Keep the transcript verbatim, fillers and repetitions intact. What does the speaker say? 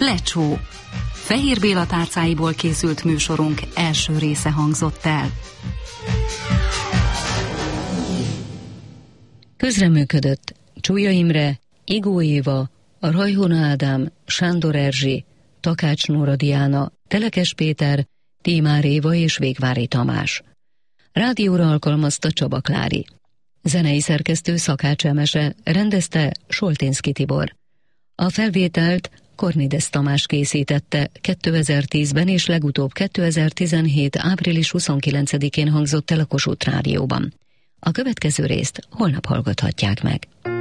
Lecsó. Fehér Béla tárcáiból készült műsorunk első része hangzott el. Közreműködött Csúlya Imre, Igó Éva, Rajhona Ádám, Sándor Erzsi, Takács Nóra Diana, Telekes Péter, Tímár Éva és Végvári Tamás. Rádióra alkalmazta Csaba Klári. Zenei szerkesztő Szakács Emese, rendezte Solténszky Tibor. A felvételt Kornides Tamás készítette, kétezer-tízben és legutóbb kétezer-tizenhét. április huszonkilencedikén hangzott el a Kossuth Rádióban. A következő részt holnap hallgathatják meg.